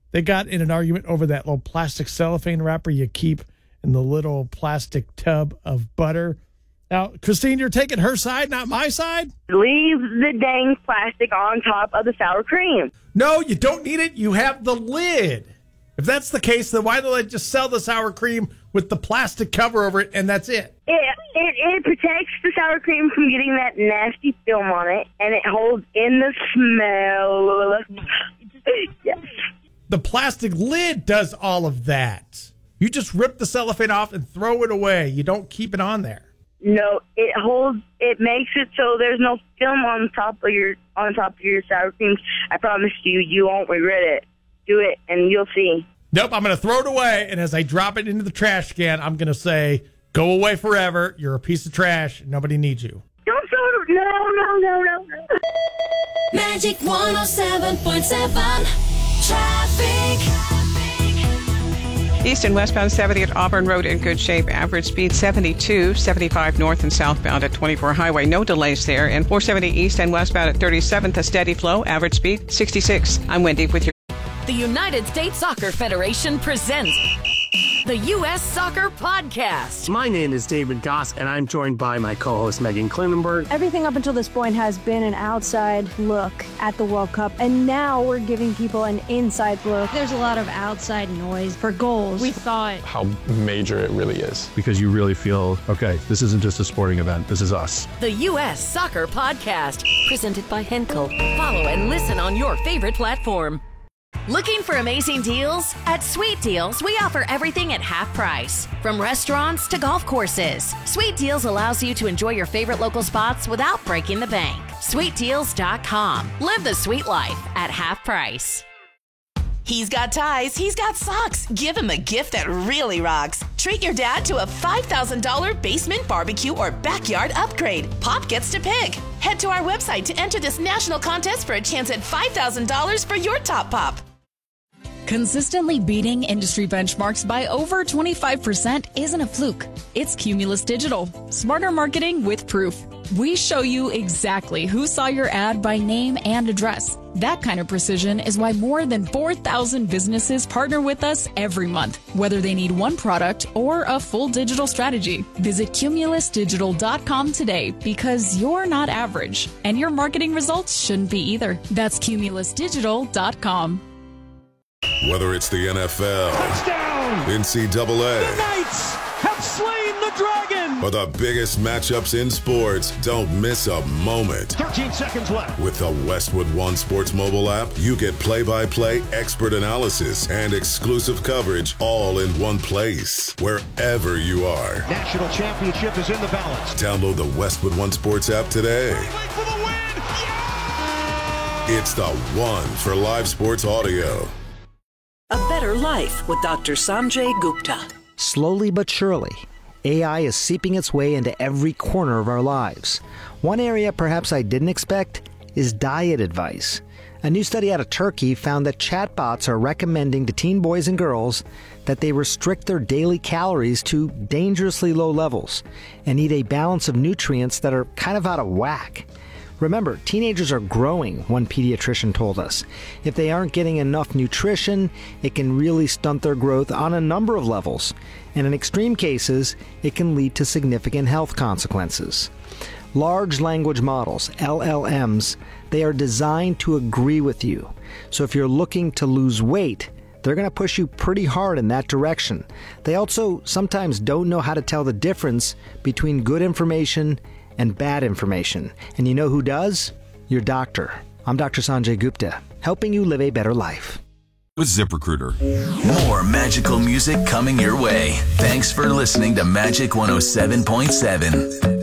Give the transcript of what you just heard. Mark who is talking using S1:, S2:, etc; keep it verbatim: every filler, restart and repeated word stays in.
S1: They got in an argument over that little plastic cellophane wrapper you keep in the little plastic tub of butter. Now, Christine, you're taking her side, not my side?
S2: Leave the dang plastic on top of the sour cream.
S1: No, you don't need it. You have the lid. If that's the case, then why don't they just sell the sour cream with the plastic cover over it, and that's it?
S2: It, it it protects the sour cream from getting that nasty film on it, and it holds in the smell. Yes.
S1: The plastic lid does all of that. You just rip the cellophane off and throw it away. You don't keep it on there.
S2: No, it holds. It makes it so there's no film on top of your on top of your sour cream. I promise you, you won't regret it. Do it, and you'll see.
S1: Nope, I'm going to throw it away, and as I drop it into the trash can, I'm going to say, "Go away forever. You're a piece of trash. Nobody needs you."
S2: Don't throw it. No, no, no, no, no.
S3: Magic one oh seven point seven traffic.
S4: East and westbound seventy at Auburn Road in good shape. Average speed seventy-two, seventy-five north and southbound at twenty-four Highway. No delays there. And four seventy east and westbound at thirty-seventh, a steady flow. Average speed sixty-six. I'm Wendy with your...
S5: The United States Soccer Federation presents the U S Soccer Podcast.
S6: My name is David Goss, and I'm joined by my co-host Megan Klinenberg.
S7: Everything up until this point has been an outside look at the World Cup, and now we're giving people an inside look.
S8: There's a lot of outside noise for goals. We thought
S9: how major it really is.
S10: Because you really feel, okay, this isn't just a sporting event, this is us.
S5: The U S Soccer Podcast, presented by Henkel. Follow and listen on your favorite platform. Looking for amazing deals? At Sweet Deals, we offer everything at half price. From restaurants to golf courses, Sweet Deals allows you to enjoy your favorite local spots without breaking the bank. sweet deals dot com. Live the sweet life at half price.
S11: He's got ties, he's got socks. Give him a gift that really rocks. Treat your dad to a five thousand dollars basement barbecue or backyard upgrade. Pop gets to pick. Head to our website to enter this national contest for a chance at five thousand dollars for your top pop.
S12: Consistently beating industry benchmarks by over twenty-five percent isn't a fluke. It's Cumulus Digital. Smarter marketing with proof. We show you exactly who saw your ad by name and address. That kind of precision is why more than four thousand businesses partner with us every month, whether they need one product or a full digital strategy. Visit cumulus digital dot com today because you're not average, and your marketing results shouldn't be either. That's cumulus digital dot com.
S13: Whether it's the N F L, touchdown, N C double A,
S14: the Knights have slain the dragon,
S13: or the biggest matchups in sports, don't miss a moment.
S14: thirteen seconds left.
S13: With the Westwood One Sports mobile app, you get play-by-play, expert analysis, and exclusive coverage all in one place, wherever you are.
S14: National championship is in the balance.
S13: Download the Westwood One Sports app today.
S14: For the win. Yeah!
S13: It's the one for live sports audio.
S15: A Better Life with Doctor Sanjay Gupta.
S16: Slowly but surely, A I is seeping its way into every corner of our lives. One area perhaps I didn't expect is diet advice. A new study out of Turkey found that chatbots are recommending to teen boys and girls that they restrict their daily calories to dangerously low levels and eat a balance of nutrients that are kind of out of whack. Remember, teenagers are growing, one pediatrician told us. If they aren't getting enough nutrition, it can really stunt their growth on a number of levels. And in extreme cases, it can lead to significant health consequences. Large language models, L L Ms, they are designed to agree with you. So if you're looking to lose weight, they're going to push you pretty hard in that direction. They also sometimes don't know how to tell the difference between good information and bad information. And you know who does? Your doctor. I'm Doctor Sanjay Gupta, helping you live a better life.
S17: With ZipRecruiter. More magical music coming your way. Thanks for listening to Magic one oh seven point seven.